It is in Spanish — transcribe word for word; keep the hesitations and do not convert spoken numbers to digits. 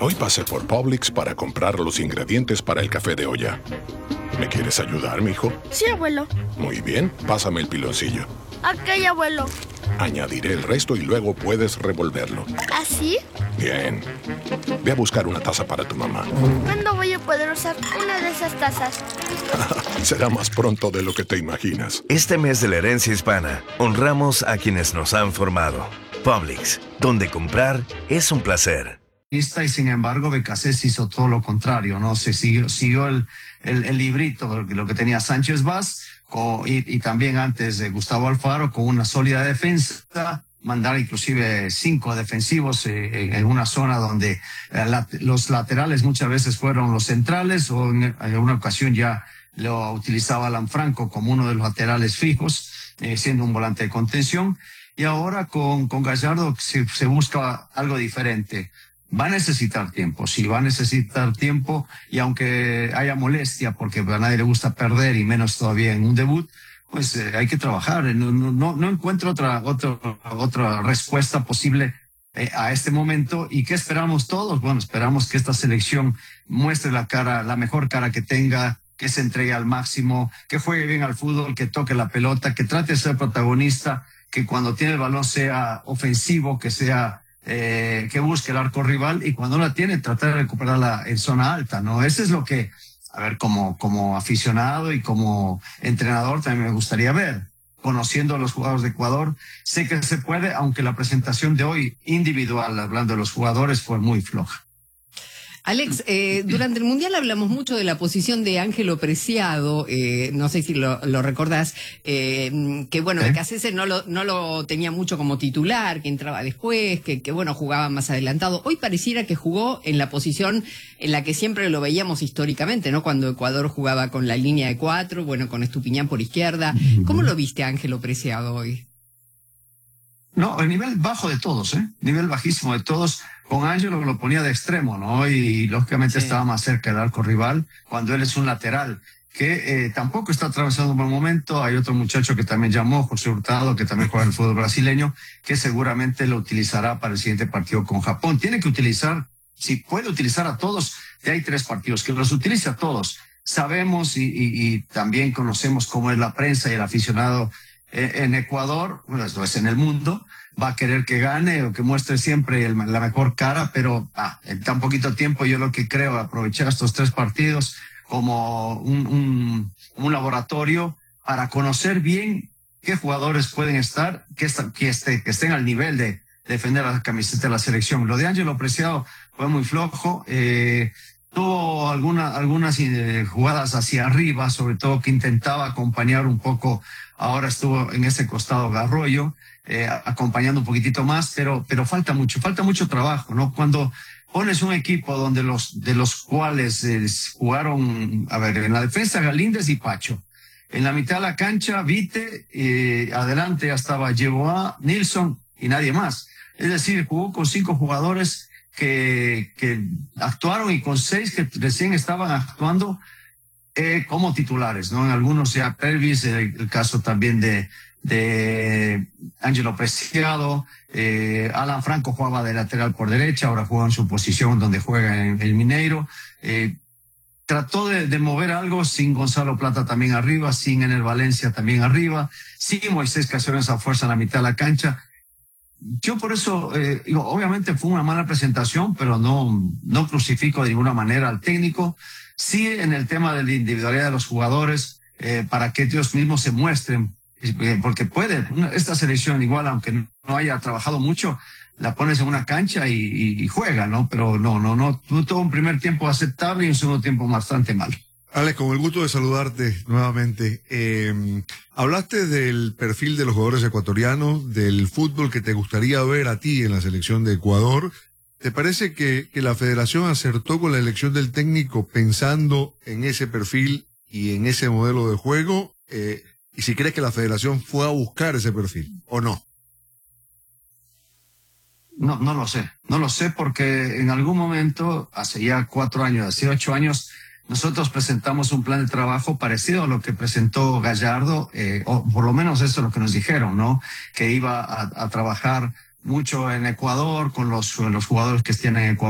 Hoy pasé por Publix para comprar los ingredientes para el café de olla. ¿Me quieres ayudar, mijo? Sí, abuelo. Muy bien, pásame el piloncillo. Ok, abuelo. Añadiré el resto y luego puedes revolverlo. ¿Así? Bien. Ve a buscar una taza para tu mamá. ¿Cuándo voy a poder usar una de esas tazas? Será más pronto de lo que te imaginas. Este mes de la herencia hispana, honramos a quienes nos han formado. Publix, donde comprar es un placer. Y sin embargo, Becasés hizo todo lo contrario, ¿no? Se siguió, siguió el, el, el librito, lo que tenía Sánchez Vaz, con, y, y también antes de Gustavo Alfaro, con una sólida defensa, mandar inclusive cinco defensivos eh, en, en una zona donde eh, la, los laterales muchas veces fueron los centrales, o en, en una ocasión ya lo utilizaba Alan Franco como uno de los laterales fijos, eh, siendo un volante de contención. Y ahora con, con Gallardo se, se busca algo diferente. Va a necesitar tiempo, sí, va a necesitar tiempo, y aunque haya molestia, porque a nadie le gusta perder, y menos todavía en un debut, pues eh, hay que trabajar. No, no, no encuentro otra, otra, otra respuesta posible eh, a este momento. ¿Y qué esperamos todos? Bueno, esperamos que esta selección muestre la cara, la mejor cara que tenga, que se entregue al máximo, que juegue bien al fútbol, que toque la pelota, que trate de ser protagonista, que cuando tiene el balón sea ofensivo, que sea Eh, que busque el arco rival, y cuando la tiene, tratar de recuperarla en zona alta, ¿no? Eso es lo que, a ver, como, como aficionado y como entrenador también me gustaría ver. Conociendo a los jugadores de Ecuador, sé que se puede, aunque la presentación de hoy individual, hablando de los jugadores, fue muy floja. Alex, eh, durante el Mundial hablamos mucho de la posición de Ángelo Preciado, eh, no sé si lo, lo recordás, eh, que bueno, ¿Eh? Becasese no lo, no lo tenía mucho como titular, que entraba después, que, que bueno, jugaba más adelantado. Hoy pareciera que jugó en la posición en la que siempre lo veíamos históricamente, ¿no? Cuando Ecuador jugaba con la línea de cuatro, bueno, con Estupiñán por izquierda. ¿Cómo lo viste a Ángelo Preciado hoy? No, el nivel bajo de todos, ¿eh? Nivel bajísimo de todos. Con Ángelo lo ponía de extremo, ¿no? Y, y lógicamente sí, estaba más cerca del arco rival, cuando él es un lateral, que eh, tampoco está atravesando un buen momento. Hay otro muchacho que también llamó, José Hurtado, que también juega en el fútbol brasileño, que seguramente lo utilizará para el siguiente partido con Japón. Tiene que utilizar, si puede utilizar a todos, ya hay tres partidos, que los utilice a todos. Sabemos y, y, y también conocemos cómo es la prensa y el aficionado eh, en Ecuador, bueno, esto es en el mundo, va a querer que gane o que muestre siempre el, la mejor cara, pero ah, en tan poquito tiempo yo lo que creo, aprovechar estos tres partidos como un, un, un laboratorio para conocer bien qué jugadores pueden estar, que, está, que, esté, que estén al nivel de, de defender la camiseta de la selección. Lo de Ángelo Preciado fue muy flojo, eh, tuvo alguna, algunas eh, jugadas hacia arriba, sobre todo que intentaba acompañar un poco. Ahora estuvo en ese costado Garroyo, eh, acompañando un poquitito más, pero, pero falta mucho, falta mucho trabajo, ¿no? Cuando pones un equipo donde los, de los cuales eh, jugaron, a ver, en la defensa Galíndez y Pacho, en la mitad de la cancha Vite, eh, adelante ya estaba Yeboah, Nilsson y nadie más. Es decir, jugó con cinco jugadores que, que actuaron, y con seis que recién estaban actuando Eh, como titulares, ¿no? En algunos ya Pervis, eh, el caso también de, de Ángelo Preciado, eh, Alan Franco jugaba de lateral por derecha, ahora juega en su posición donde juega en el Mineiro. Eh, trató de, de mover algo sin Gonzalo Plata también arriba, sin Enel Valencia también arriba, sin Moisés Caicedo esa fuerza en la mitad de la cancha. Yo por eso, eh, digo, obviamente fue una mala presentación, pero no, no crucifico de ninguna manera al técnico. Sí, en el tema de la individualidad de los jugadores, eh, para que ellos mismos se muestren, eh, porque puede, esta selección igual, aunque no haya trabajado mucho, la pones en una cancha y, y, y juega, ¿no? Pero no, no, no, tuvo un primer tiempo aceptable y un segundo tiempo bastante malo. Alex, con el gusto de saludarte nuevamente. Eh, hablaste del perfil de los jugadores ecuatorianos, del fútbol que te gustaría ver a ti en la selección de Ecuador. ¿Te parece que, que la federación acertó con la elección del técnico pensando en ese perfil y en ese modelo de juego? Eh, y si crees que la federación fue a buscar ese perfil, ¿o no? No, no lo sé. No lo sé porque en algún momento, hace ya cuatro años, hace ocho años, nosotros presentamos un plan de trabajo parecido a lo que presentó Gallardo, eh, o por lo menos eso es lo que nos dijeron, ¿no? Que iba a, a trabajar mucho en Ecuador con los, los jugadores que estén en Ecuador.